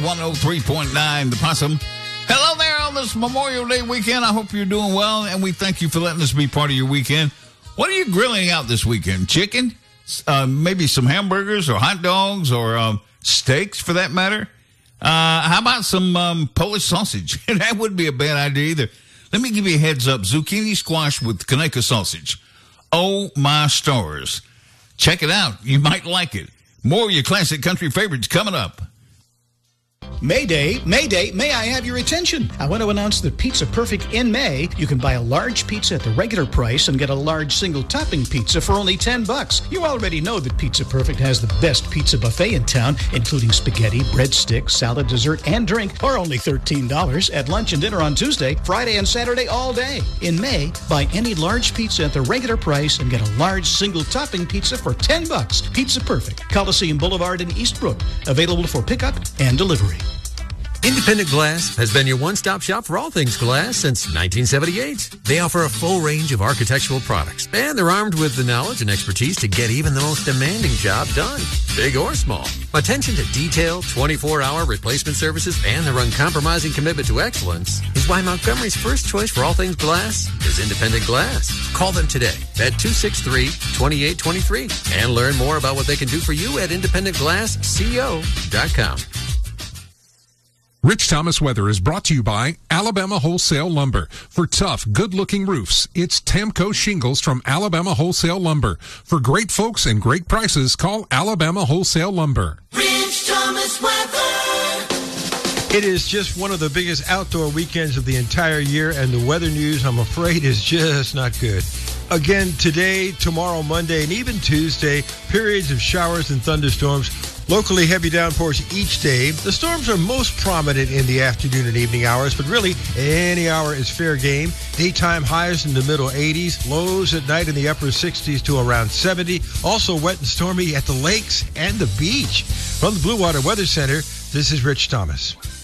103.9 The Possum. Hello there on this Memorial Day weekend. I hope you're doing well, and we thank you for letting us be part of your weekend. What are you grilling out this weekend? Chicken? Maybe some hamburgers or hot dogs or steaks for that matter? How about some Polish sausage? That wouldn't be a bad idea either. Let me give you a heads up. Zucchini squash with Kaneka sausage. Oh, my stars. Check it out. You might like it. More of your classic country favorites coming up. Mayday, Mayday, may I have your attention? I want to announce that Pizza Perfect in May, you can buy a large pizza at the regular price and get a large single topping pizza for only $10. You already know that Pizza Perfect has the best pizza buffet in town, including spaghetti, breadsticks, salad, dessert, and drink for only $13 at lunch and dinner on Tuesday, Friday, and Saturday all day. In May, buy any large pizza at the regular price and get a large single topping pizza for $10. Pizza Perfect, Coliseum Boulevard in Eastbrook, available for pickup and delivery. Independent Glass has been your one-stop shop for all things glass since 1978. They offer a full range of architectural products, and they're armed with the knowledge and expertise to get even the most demanding job done, big or small. Attention to detail, 24-hour replacement services, and their uncompromising commitment to excellence is why Montgomery's first choice for all things glass is Independent Glass. Call them today at 263-2823 and learn more about what they can do for you at independentglassco.com. Rich Thomas Weather is brought to you by Alabama Wholesale Lumber. For tough, good-looking roofs, it's Tamco Shingles from Alabama Wholesale Lumber. For great folks and great prices, call Alabama Wholesale Lumber. Rich Thomas Weather. It is just one of the biggest outdoor weekends of the entire year, and the weather news, I'm afraid, is just not good. Again, today, tomorrow, Monday, and even Tuesday, periods of showers and thunderstorms. Locally heavy downpours each day. The storms are most prominent in the afternoon and evening hours, but really any hour is fair game. Daytime highs in the middle 80s, lows at night in the upper 60s to around 70. Also wet and stormy at the lakes and the beach. From the Blue Water Weather Center, this is Rich Thomas.